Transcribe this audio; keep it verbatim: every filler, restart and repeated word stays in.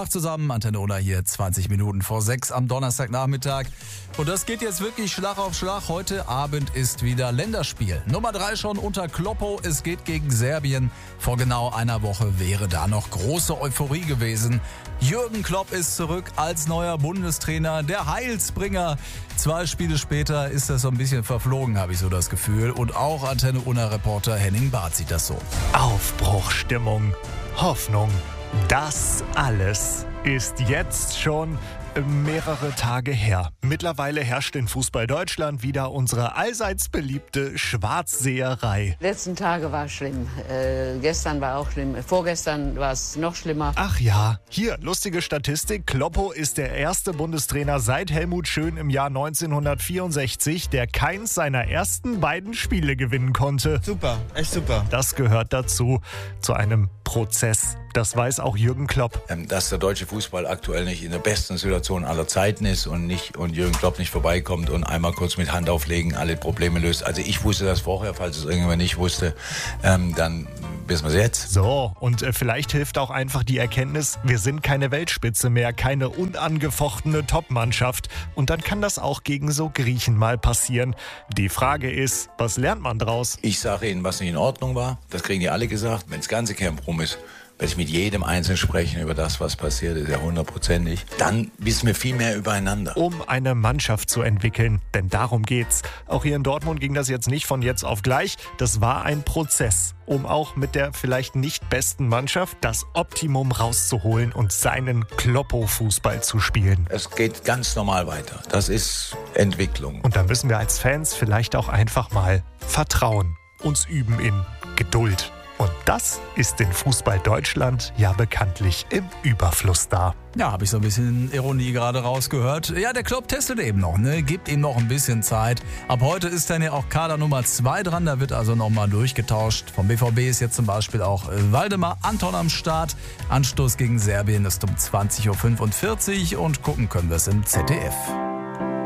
Tag zusammen, Antenne Unna hier, zwanzig Minuten vor sechs am Donnerstagnachmittag. Und das geht jetzt wirklich Schlag auf Schlag. Heute Abend ist wieder Länderspiel. Nummer drei schon unter Kloppo. Es geht gegen Serbien. Vor genau einer Woche wäre da noch große Euphorie gewesen. Jürgen Klopp ist zurück als neuer Bundestrainer, der Heilsbringer. Zwei Spiele später ist das so ein bisschen verflogen, habe ich so das Gefühl. Und auch Antenne Unna-Reporter Henning Barth sieht das so. Aufbruchstimmung, Hoffnung, das alles ist jetzt schon mehrere Tage her. Mittlerweile herrscht in Fußball Deutschland wieder unsere allseits beliebte Schwarzseherei. Die letzten Tage war schlimm. Äh, gestern war auch schlimm. Vorgestern war es noch schlimmer. Ach ja, hier, lustige Statistik. Kloppo ist der erste Bundestrainer seit Helmut Schön im Jahr neunzehnhundertvierundsechzig, der keins seiner ersten beiden Spiele gewinnen konnte. Super, echt super. Das gehört dazu, zu einem Prozess. Das weiß auch Jürgen Klopp. Dass der deutsche Fußball aktuell nicht in der besten Situation aller Zeiten ist und nicht und Jürgen Klopp nicht vorbeikommt und einmal kurz mit Hand auflegen alle Probleme löst. Also ich wusste das vorher, falls es irgendjemand nicht wusste, ähm, dann wissen wir es jetzt. So, und äh, vielleicht hilft auch einfach die Erkenntnis, wir sind keine Weltspitze mehr, keine unangefochtene Top-Mannschaft. Und dann kann das auch gegen so Griechen mal passieren. Die Frage ist, was lernt man draus? Ich sage Ihnen, was nicht in Ordnung war. Das kriegen die alle gesagt. Wenn das ganze Camp rum ist, werde ich mit jedem Einzelnen sprechen über das, was passiert ist, ja hundertprozentig. Dann wissen wir viel mehr übereinander. Um eine Mannschaft zu entwickeln, denn darum geht's. Auch hier in Dortmund ging das jetzt nicht von jetzt auf gleich. Das war ein Prozess, um auch mit der vielleicht nicht besten Mannschaft das Optimum rauszuholen und seinen Kloppo-Fußball zu spielen. Es geht ganz normal weiter. Das ist Entwicklung. Und da müssen wir als Fans vielleicht auch einfach mal vertrauen, uns üben in Geduld. Und das ist in Fußball Deutschland ja bekanntlich im Überfluss da. Ja, habe ich so ein bisschen Ironie gerade rausgehört. Ja, der Klopp testet eben noch, ne? Gibt ihm noch ein bisschen Zeit. Ab heute ist dann ja auch Kader Nummer zwei dran, da wird also nochmal durchgetauscht. Vom B V B ist jetzt zum Beispiel auch Waldemar Anton am Start. Anstoß gegen Serbien ist um zwanzig Uhr fünfundvierzig und gucken können wir es im Z D F.